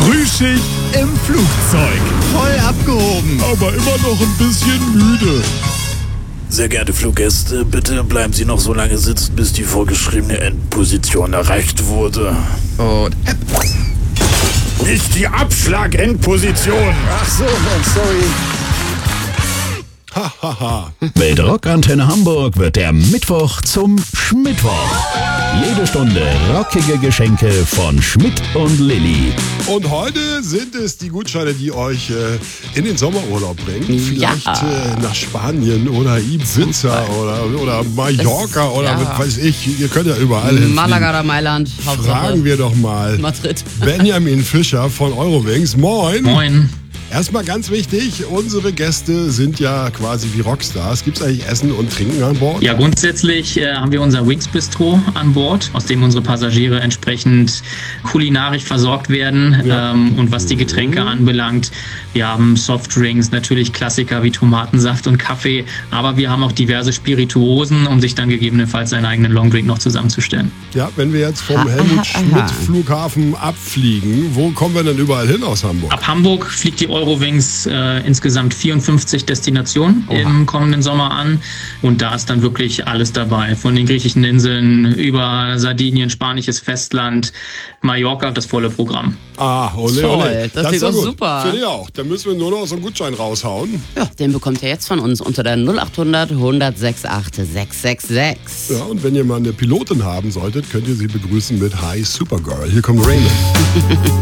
Frühschicht im Flugzeug. Voll abgehoben, aber immer noch ein bisschen müde. Sehr geehrte Fluggäste, bitte bleiben Sie noch so lange sitzen, bis die vorgeschriebene Endposition erreicht wurde. Und Nicht die Abschlag-Endposition! ach so, sorry. Hahaha. Mit Rockantenne Hamburg wird der Mittwoch zum Schmittwoch. Jede Stunde rockige Geschenke von Schmidt und Lilly. Und heute sind es die Gutscheine, die euch in den Sommerurlaub bringen. Vielleicht nach Spanien oder Ibiza oder Mallorca oder was weiß ich. Ihr könnt ja überall hin. Malaga oder Mailand, Hauptsache Fragen wir doch mal Madrid. Benjamin Fischer von Eurowings. Moin. Moin. Erstmal ganz wichtig, unsere Gäste sind ja quasi wie Rockstars. Gibt es eigentlich Essen und Trinken an Bord? Ja, grundsätzlich haben wir unser Wings Bistro an Bord, aus dem unsere Passagiere entsprechend kulinarisch versorgt werden. Ja. Und was die Getränke anbelangt, wir haben Softdrinks, natürlich Klassiker wie Tomatensaft und Kaffee, aber wir haben auch diverse Spirituosen, um sich dann gegebenenfalls einen eigenen Longdrink noch zusammenzustellen. Ja, wenn wir jetzt vom Helmut-Schmidt-Flughafen abfliegen, wo kommen wir denn überall hin aus Hamburg? Ab Hamburg fliegt die Eurowings insgesamt 54 Destinationen im kommenden Sommer an. Und da ist dann wirklich alles dabei. Von den griechischen Inseln über Sardinien, spanisches Festland, Mallorca, das volle Programm. Ah, ole, Toll, ole. das klingt doch doch gut. super. Finde ich auch. Dann müssen wir nur noch so einen Gutschein raushauen. Ja, den bekommt ihr jetzt von uns unter der 0800 106 666. Ja, und wenn ihr mal eine Pilotin haben solltet, könnt ihr sie begrüßen mit Hi Supergirl. Hier kommt Raymond.